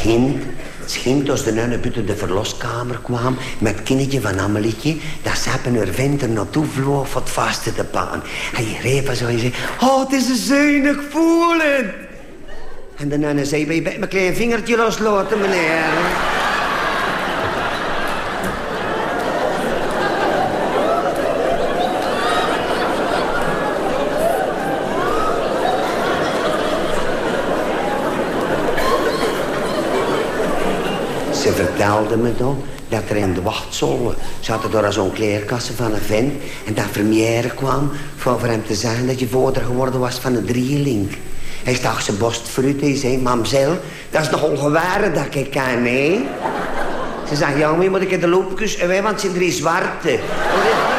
schijnt als de nunne buiten de verloskamer kwam... met het kindje van Amelietje... dat ze hebben haar vent er naartoe vloog voor het vaste te pakken. Hij greep en zo en zei... Oh, het is een zuinig voelen. En de nunne zei... Wil je mijn klein vingertje loslaten, meneer? Ze vertelde me dan dat er in de wachtzaal... zaten daar zo'n kleerkassen van een vent... en dat Vermeer kwam voor hem te zeggen... dat je vader geworden was van een drieling. Hij stak zijn borst fruit en zei... Mamzel, dat is nogal gewaren dat ik kan, hè? Ze zei, jongen, moet ik in de loopjes... want het zijn 3 zwarte.